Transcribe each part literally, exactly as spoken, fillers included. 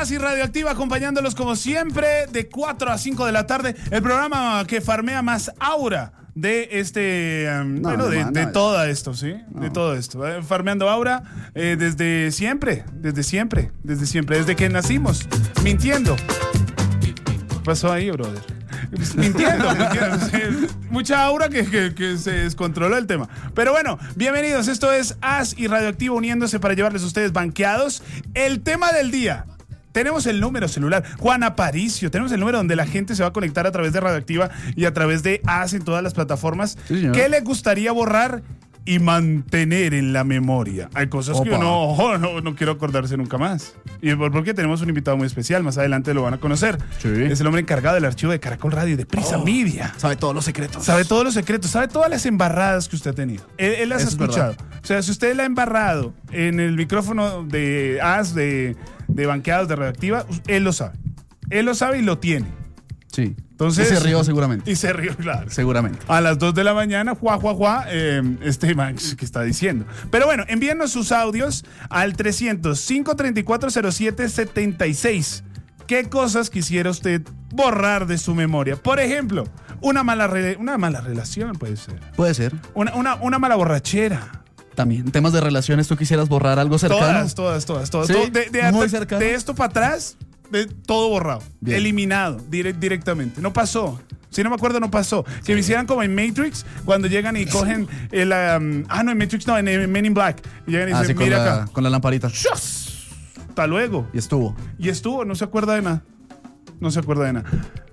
Así Radioactiva, acompañándolos como siempre de cuatro a cinco de la tarde. El programa que farmea más aura de este, um, no, bueno, no, de, no, de no. todo esto, ¿sí? No. De todo esto. Eh, Farmeando aura eh, desde siempre, desde siempre, desde siempre, desde que nacimos, mintiendo. ¿Qué pasó ahí, brother? Mintiendo, mintiendo. Sí, mucha aura que, que, que se descontroló el tema. Pero bueno, bienvenidos. Esto es As y Radioactivo uniéndose para llevarles a ustedes banqueados. El tema del día. Tenemos el número celular. Juan Aparicio, tenemos el número donde la gente se va a conectar a través de Radioactiva y a través de As en todas las plataformas. Sí, ¿Qué le gustaría borrar y mantener en la memoria? Hay cosas Opa. que uno oh, no, no quiero acordarse nunca más. Y porque tenemos un invitado muy especial, más adelante lo van a conocer. Sí. Es el hombre encargado del archivo de Caracol Radio y de Prisa Oh. Media. Sabe todos los secretos. Sabe todos los secretos, sabe todas las embarradas que usted ha tenido. Él, él las ha Eso es escuchado. verdad. O sea, si usted la ha embarrado en el micrófono de As, de, de banqueados de Radioactiva, él lo sabe. Él lo sabe y lo tiene. Sí. Entonces, y se rió seguramente. Y se rió, claro. Seguramente. A las dos de la mañana, juá, juá, juá, eh, este man que está diciendo. Pero bueno, envíenos sus audios al trescientos, cinco treinta y cuatro, cero siete setenta y seis. ¿Qué cosas quisiera usted borrar de su memoria? Por ejemplo, una mala, re- una mala relación puede ser. Puede ser. Una, una, una mala borrachera. También. Temas de relaciones, ¿tú quisieras borrar algo cercano? Todas, todas, todas, todas. Sí, Todo- de, de- muy de- cercano. de esto para atrás, de todo borrado. Bien. Eliminado dire- directamente. No pasó. Si no me acuerdo, no pasó. Que me hicieran como en Matrix, cuando llegan y cogen el... um, ah, no, en Matrix no, en, en Men in Black. Y llegan y Ah, dicen, sí, con mira la, acá. con la lamparita. ¡Shos! Hasta luego. Y estuvo. Y estuvo, no se acuerda de nada. No se acuerda de nada.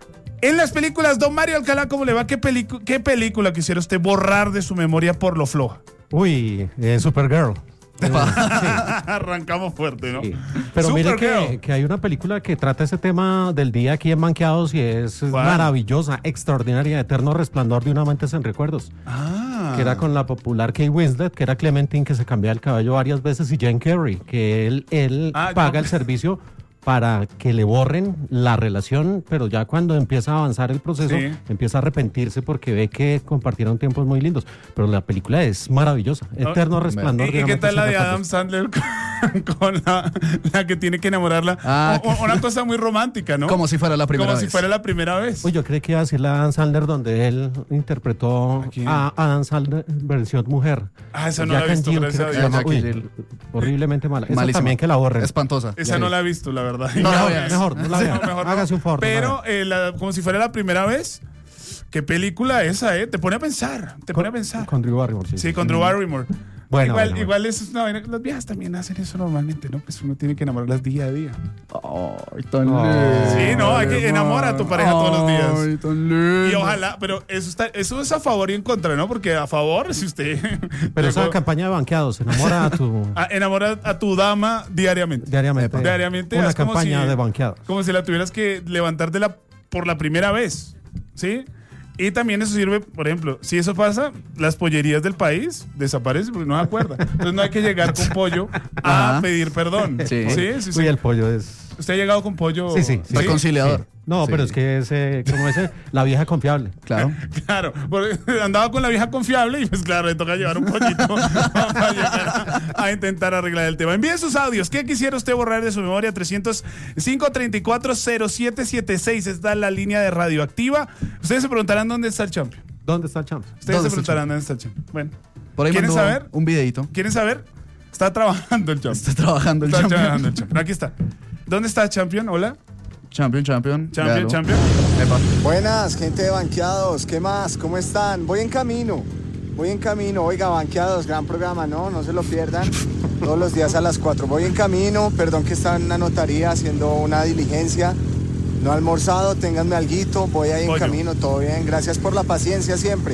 En las películas, don Mario Alcalá, ¿cómo le va? ¿Qué, pelicu- qué película quisiera usted borrar de su memoria por lo floja? Uy, eh, Supergirl. Eh, Arrancamos fuerte, ¿no? sí. Pero mire Supergirl. que, que hay una película que trata ese tema del día aquí en Banqueados y es ¿Cuál? maravillosa, extraordinaria, Eterno Resplandor de un amante sin recuerdos. Ah. Que era con la popular Kate Winslet, que era Clementine, que se cambiaba el cabello varias veces, y Jen Carrey, que él, él Ah, paga yo- el servicio para que le borren la relación, pero ya cuando empieza a avanzar el proceso, Sí. empieza a arrepentirse porque ve que compartieron tiempos muy lindos. Pero la película es maravillosa. Eterno Resplandor. ¿Y, de y un qué amante tal la sin de Adam recuerdos. Sandler con, con la, la que tiene que enamorarla? Ah, O- o- una cosa muy romántica, ¿no? Como si fuera la primera Como vez. si fuera la primera vez. Uy, yo creí que iba a decir la Adam Sandler donde él interpretó ¿A quién? a Adam Sandler versión mujer. Ah, esa no la he Jack and visto, Jill, gracias creo a que Dios. se llama. Jack and Uy, Jill. horriblemente mala. Esa Malísima. también que la borren. Espantosa. Esa Ya no vi. la he visto, la verdad. No la veas. Mejor, no la Sí, vea. mejor no. Hágase un favor. no la Pero vea. eh, la- como si fuera la primera vez. ¿Qué película esa, eh? Te pone a pensar. Te pone a pensar. Con Drew Barrymore, sí. Sí, con Drew Barrymore. Bueno, igual, bueno, igual eso es una vaina- las viejas también hacen eso normalmente, ¿no? Pues uno tiene que enamorarlas día a día. Ay, tan Oh. lindo. Sí, no, hay que enamorar a tu pareja todos los días. Ay, tan lindo. Y ojalá, pero eso está, eso es a favor y en contra, ¿no? Porque a favor, si usted Pero esa luego- campaña de banqueados, enamora a tu a- enamora a tu dama diariamente. diariamente. Diariamente Una es como campaña si- de banqueados. Como si la tuvieras que levantar de la, por la primera vez, ¿sí? Y también eso sirve, por ejemplo, si eso pasa, las pollerías del país desaparecen porque no se acuerda. Entonces no hay que llegar con pollo a Ajá. pedir perdón. Sí. Sí, sí, sí. Uy, el pollo es... ¿Usted ha llegado con pollo? Sí, sí, sí. Reconciliador. Sí. No, Sí. pero es que ese, como ese, la vieja confiable. Claro. Claro, porque andaba con la vieja confiable y pues claro, le toca llevar un pollito para llegar a, a intentar arreglar el tema. Envíen sus audios. ¿Qué quisiera usted borrar de su memoria? trescientos, cinco treinta y cuatro, cero siete setenta y seis. Está en la línea de Radioactiva. Ustedes se preguntarán dónde está el champion. ¿Dónde está el champ? Ustedes ¿Dónde se está el preguntarán dónde está el champion. Bueno, Por ahí ¿quieren mandó saber? un videito. ¿Quieren saber? Está trabajando el champion. Está trabajando el Está champion. trabajando el champion. Aquí está. ¿Dónde está el champion? Hola. Champion, champion. Champion, Véalo. champion. Epa. Buenas, gente de Banqueados, ¿qué más? ¿Cómo están? Voy en camino, voy en camino. Oiga, Banqueados, gran programa, ¿no? No se lo pierdan. Todos los días a las cuatro. Voy en camino, perdón que estaba en una notaría haciendo una diligencia. No he almorzado, ténganme alguito, voy ahí en Pollo. camino, todo bien. Gracias por la paciencia siempre.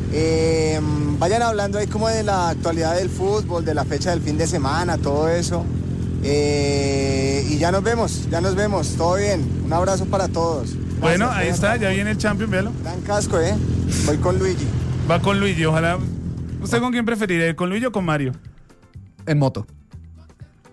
Eh, vayan hablando ahí como de la actualidad del fútbol, de la fecha del fin de semana, todo eso. Eh, y ya nos vemos, ya nos vemos, todo bien. Un abrazo para todos. Bueno, Gracias, ahí eh. está. Ya viene el champion, véalo. Gran casco, ¿eh? Voy con Luigi. Va con Luigi, ojalá. ¿Usted con quién preferiría? ¿Con Luigi o con Mario? En moto.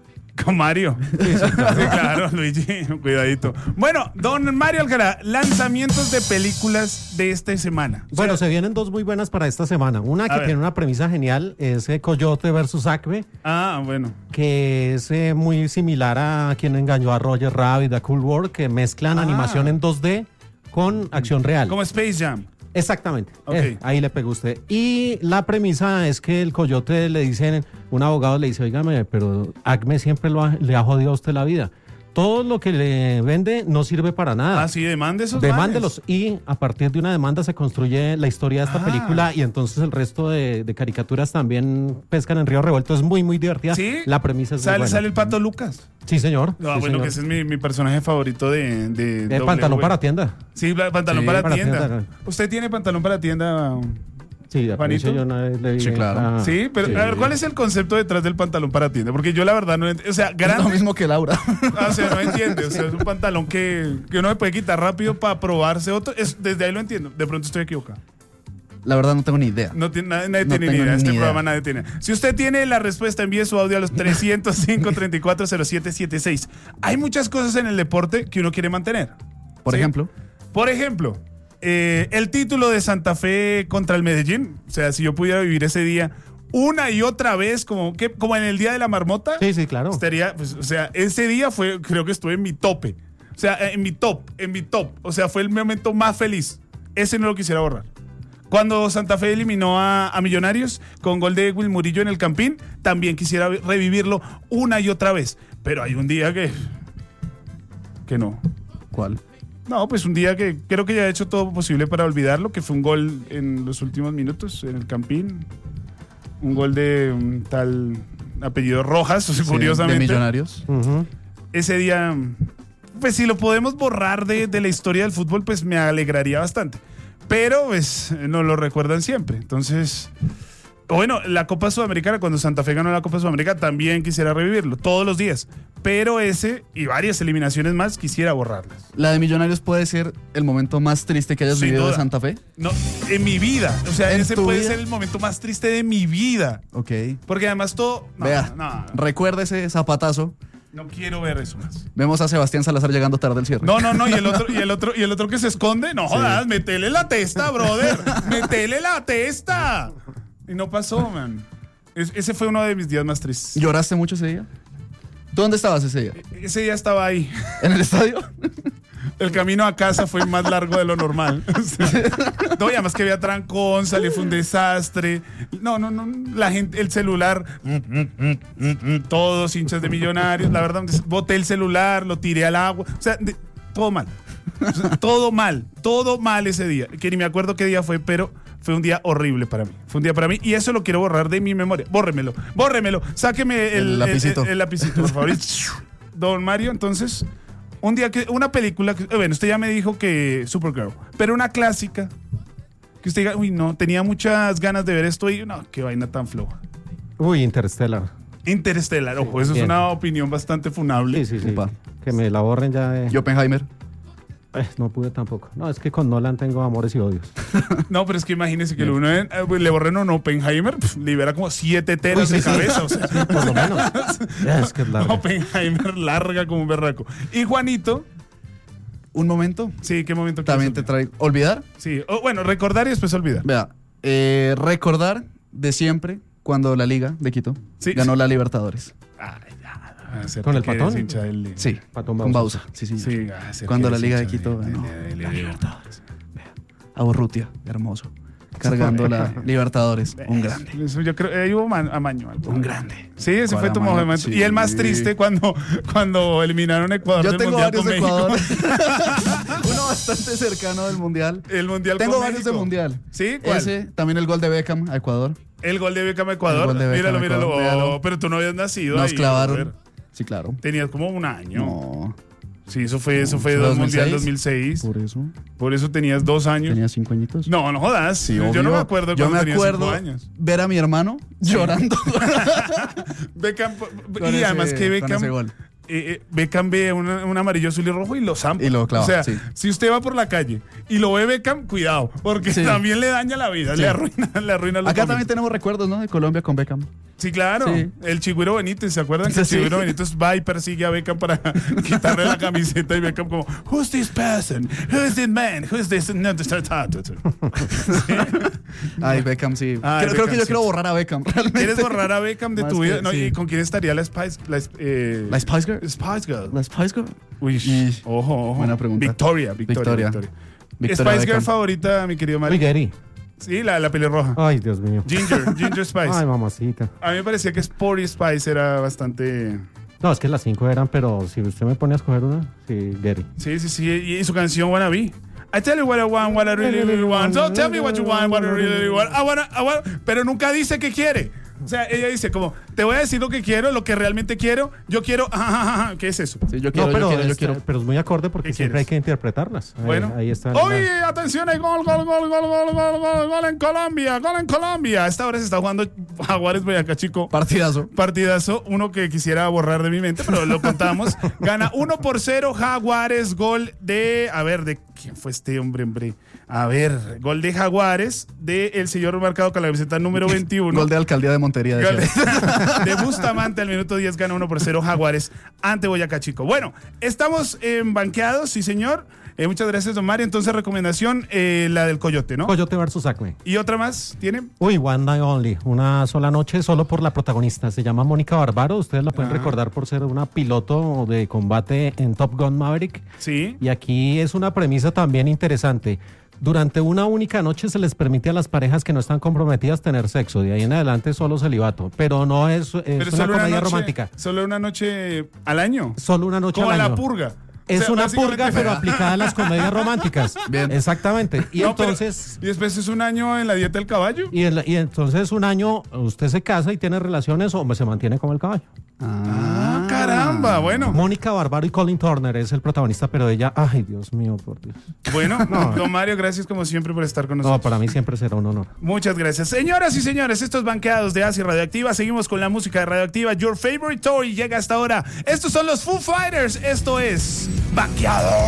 Don Mario. Sí, claro, Luigi, cuidadito. Bueno, don Mario Alcalá, lanzamientos de películas de esta semana. O sea, Bueno, se vienen dos muy buenas para esta semana. Una que ver. tiene una premisa genial es eh, Coyote versus Acme, Ah, bueno. que es eh, muy similar a Quien engañó a Roger Rabbit, a Cool World, que mezclan Ah. animación en dos D con acción real. Como Space Jam. Exactamente. Ok. Eh, ahí le pegó usted. Y la premisa es que el Coyote le dicen, un abogado le dice, oígame, pero Acme siempre lo ha- le ha jodido a usted la vida. Todo lo que le vende no sirve para nada. Ah, sí, demande esos Demándelos. manes. Y a partir de una demanda se construye la historia de esta Ah. película y entonces el resto de, de caricaturas también pescan en Río Revuelto. Es muy, muy divertida. Sí. La premisa es muy Sale, buena. sale el Pato Lucas. Sí, señor. Ah, Sí, bueno, señor. que ese es mi, mi personaje favorito de... de Eh, W. pantalón para tienda. Sí, la- pantalón Sí, para, para tienda. tienda. ¿Usted tiene pantalón para tienda? Sí, a Juanito. yo una vez le vi Sí, claro. esa- Sí, pero a ver, ¿cuál es el concepto detrás del pantalón para tienda? Porque yo la verdad no entiendo. O sea, Es lo grande. mismo que Laura. Ah, o sea, no entiende. O sea, es un pantalón que, que uno me puede quitar rápido para probarse otro. Es, desde ahí lo entiendo. De pronto estoy equivocado. La verdad no tengo ni idea. No tiene, nadie, nadie No tiene ni tengo idea. ni Este idea. programa nadie tiene. Si usted tiene la respuesta, envíe su audio a los trescientos cinco, treinta y cuatro, cero siete siete seis. Hay muchas cosas en el deporte que uno quiere mantener. Por ¿Sí? ejemplo, Por ejemplo, eh, el título de Santa Fe contra el Medellín. O sea, si yo pudiera vivir ese día una y otra vez, como, que, como en el día de la marmota, Sí, sí, claro. estaría, pues, o sea, ese día fue, creo que estuve en mi tope. O sea, en mi top, en mi top. O sea, fue el momento más feliz. Ese no lo quisiera borrar. Cuando Santa Fe eliminó a, a Millonarios con gol de Will Murillo en el Campín, también quisiera revivirlo una y otra vez. Pero hay un día que... que no. ¿cuál? No, pues un día que creo que ya he hecho todo posible para olvidarlo, que fue un gol en los últimos minutos en el Campín. Un gol de un tal apellido Rojas, o sea, Sí, curiosamente. de Millonarios. Ujú. Ese día, pues si lo podemos borrar de, de la historia del fútbol, pues me alegraría bastante. Pero pues no lo recuerdan siempre. Entonces, bueno, la Copa Sudamericana, cuando Santa Fe ganó la Copa Sudamericana, también quisiera revivirlo, todos los días. Pero ese y varias eliminaciones más quisiera borrarlas. La de Millonarios puede ser el momento más triste que hayas Sin vivido de duda. Santa Fe. No, en mi vida. O sea, ¿En ese tu puede vida? ser el momento más triste de mi vida. Ok. Porque además todo... No, Vea, no, recuerda ese zapatazo. no quiero ver eso más. Vemos a Sebastián Salazar llegando tarde al cierre. No, no, no, y el otro, y el otro, y el otro que se esconde, no jodas, metele la testa, brother. Metele la testa. Y no pasó, man. Es- ese fue uno de mis días más tristes. ¿Lloraste mucho ese día? ¿Tú dónde estabas ese día? Ese día estaba ahí. ¿En el estadio? El camino a casa fue más largo de lo normal. O sea, no, y además que había trancón, salí, fue un desastre. No, no, no. La gente, el celular, todos hinchas de Millonarios. La verdad, boté el celular, lo tiré al agua. O sea, de- todo mal. O sea, todo mal, todo mal ese día. Que ni me acuerdo qué día fue, pero fue un día horrible para mí. Fue un día para mí y eso lo quiero borrar de mi memoria. Bórremelo, bórremelo. Sáqueme el, El lapicito. el- el lapicito, por favor. Don Mario, entonces, un día que, una película, que, bueno, usted ya me dijo que Supergirl, pero una clásica, que usted diga, uy, no, tenía muchas ganas de ver esto y no, qué vaina tan floja. Uy, Interstellar. Interstellar, ojo, eso es bien. una opinión bastante funable. Sí, sí, sí. Upa. Que me la borren ya de... ¿Y Oppenheimer? Eh, no pude tampoco. No, es que con Nolan tengo amores y odios. No, pero es que imagínese que uno eh, le borren un Oppenheimer, pf, libera como siete teras de cabeza, o sea, Por lo menos. Es que es larga. Oppenheimer larga como un berraco. Y Juanito, Un momento. sí, ¿qué momento También te quieres traigo. ¿Olvidar? olvidar? Sí, o, bueno, recordar y después olvidar. Vea, eh, recordar de siempre cuando la Liga de Quito Sí. ganó la Libertadores. Ay, ya, acepto ¿Con el que eres patón? hincha del- Sí, Patón con Bausa. Bausa. Sí, sí. Sí, acepto Cuando que la eres Liga de hincha Quito de- ganó de- de- de- la de- Libertadores. Vea, a Urrutia, hermoso. Cargando la Libertadores. Un grande. Eso yo creo, ahí hubo man- amaño. algo. Un grande. Sí, ese ¿Cuál fue tu amaño? momento. Sí. Y el más triste cuando, cuando eliminaron a Ecuador Yo del tengo Mundial varios con de México. Ecuador. Uno bastante cercano del Mundial. El Mundial Tengo con varios México. de Mundial. ¿Sí? ¿Cuál? Ese, también el gol de Beckham a Ecuador. El gol de Beckham a Ecuador. El gol de Beckham míralo, a míralo. Ecuador, véalo. Oh, pero tú no habías nacido Nos ahí, clavaron. brother. Sí, claro. Tenías como un año. No, Sí, eso fue, eso fue ¿dos mil Mundial seis? dos mil seis. por eso. Por eso tenías dos años. Tenía cinco añitos. No, no jodas. Sí, yo no obvio. me acuerdo Yo cuando me tenía acuerdo cinco años. ver a mi hermano llorando Beckham, con y ese- además que con Beckham ese gol. eh, Beckham ve un, un amarillo, azul y rojo y lo zampa. Y lo clava, O sea, sí. si usted va por la calle y lo ve Beckham, cuidado, porque Sí. también le daña la vida, Sí. le arruina, le arruina los Acá momentos. también tenemos recuerdos, ¿no? De Colombia con Beckham. Sí, claro. Sí. El Chigüiro Benítez, ¿se acuerdan? Que el Sí. Chigüiro Benítez va y persigue a Beckham para quitarle la camiseta y Beckham como, who's this person? Who's this man? Who's this? No, this- Ay, Beckham, sí. Ay, creo, creo Beckham, que yo sí. quiero borrar a Beckham, realmente. ¿Quieres borrar a Beckham de Más tu que- vida? No, sí. ¿y con quién estaría la Spice? La, eh, ¿La Spice Girl? Spice Girl. ¿La Spice Girl? Uy, Y- ojo, ojo. Buena pregunta. Victoria, Victoria, Victoria. Victoria. Victoria Spice Girl Beckham. favorita, mi querido Uy, Mario. Gary. Sí, la, la pelirroja. Ay, Dios mío. Ginger, Ginger Spice. Ay, mamacita. A mí me parecía que Sporty Spice era bastante... No, es que las cinco eran, pero si usted me pone a escoger una, sí, Gary. Sí, sí, sí. Y, y su canción Wanna Be. I tell you what I want, what I really, really want. So tell me what you want, what I really, really want. I wanna, I wanna. Pero nunca dice que quiere. O sea, ella dice como, te voy a decir lo que quiero, lo que realmente quiero. Yo quiero... ajá, ajá, ajá. ¿Qué es eso? Sí, yo quiero, No, pero, yo quiero, yo está- quiero. pero es muy acorde porque ¿Qué siempre quieres? hay que interpretarlas. Ahí- Bueno. Ahí está. Oye, atención, hay gol, gol, gol, gol, gol, gol, gol, gol en Colombia, gol en Colombia. A esta hora se está jugando Jaguares Boyacá, chico. Partidazo. Partidazo, uno que quisiera borrar de mi mente, pero lo contamos. Gana uno por cero Jaguares, gol de... A ver, ¿de quién fue este hombre, hombre? A ver, gol de Jaguares, de el señor marcado con la camiseta número veintiuno. Gol de alcaldía de Montería. Gol decía. de, de Bustamante al minuto diez gana uno por cero Jaguares ante Boyacá Chico. Bueno, estamos en banqueados, sí señor. Eh, muchas gracias, don Mario. Entonces, recomendación, eh, la del Coyote, ¿no? Coyote versus Acme. ¿Y otra más tiene? Uy, One Night Only, una sola noche solo por la protagonista. Se llama Mónica Barbaro. Ustedes la pueden Ajá. recordar por ser una piloto de combate en Top Gun Maverick. Sí. Y aquí es una premisa también interesante. Durante una única noche se les permite a las parejas que no están comprometidas tener sexo. De ahí en adelante solo celibato. Pero no es, es Pero una solo comedia noche, romántica. Solo una noche al año. Solo una noche Como al la año. purga. Es O sea, una básicamente- purga, pero aplicada a las comedias románticas. Bien. Exactamente. Y No, pero- entonces... y después es un año en la dieta del caballo. Y, el- y entonces un año usted se casa y tiene relaciones o se mantiene como el caballo. Ah, caramba. Bueno, Mónica Barbaro y Colin Turner es el protagonista, pero ella, ay, Dios mío, por Dios. bueno, don Mario, gracias como siempre por estar con No, nosotros. para mí siempre será un honor. Muchas gracias. Señoras y señores, estos banqueados de Asia Radioactiva. Seguimos con la música de Radioactiva. Your favorite toy llega hasta ahora. Estos son los Foo Fighters. Esto es Banqueados.